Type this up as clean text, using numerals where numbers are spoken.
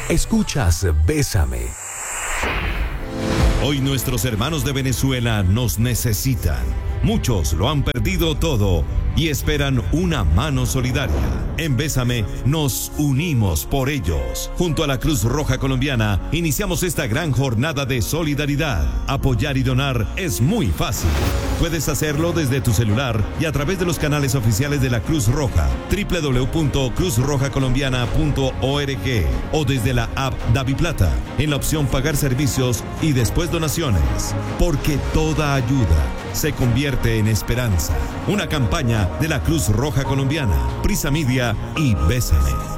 Escuchas Bésame. Hoy nuestros hermanos de Venezuela nos necesitan. Muchos lo han perdido todo y esperan una mano solidaria. En Bésame nos unimos por ellos. Junto a la Cruz Roja Colombiana iniciamos esta gran jornada de solidaridad. Apoyar y donar es muy fácil. Puedes hacerlo desde tu celular y a través de los canales oficiales de la Cruz Roja, www.cruzrojacolombiana.org o desde la app DaviPlata, en la opción Pagar servicios y después donaciones. Porque toda ayuda se convierte en esperanza. Una campaña de la Cruz Roja Colombiana, Prisa Media y Bésame.